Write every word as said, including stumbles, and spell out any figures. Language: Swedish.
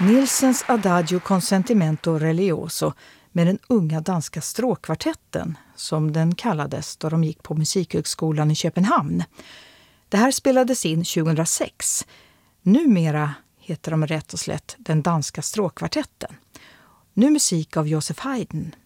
Nielsens Adagio con sentimento religioso med den unga danska stråkkvartetten, som den kallades då de gick på Musikhögskolan i Köpenhamn. Det här spelades in tjugohundrasex. Numera heter de rätt och slätt den danska stråkkvartetten. Nu musik av Joseph Haydn.